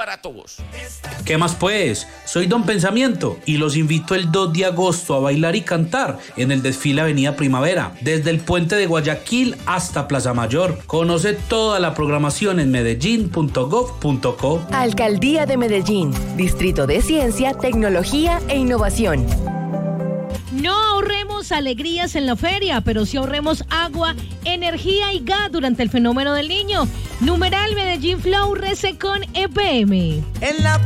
para todos. ¿Qué más pues? Soy Don Pensamiento y los invito el 2 de agosto a bailar y cantar en el desfile Avenida Primavera, desde el puente de Guayaquil hasta Plaza Mayor. Conoce toda la programación en medellin.gov.co. Alcaldía de Medellín, Distrito de Ciencia, Tecnología e Innovación. No ahorremos alegrías en la feria, pero sí ahorremos agua, energía y gas durante el fenómeno del Niño. Numeral Medellín Flow Resecon EPM. En la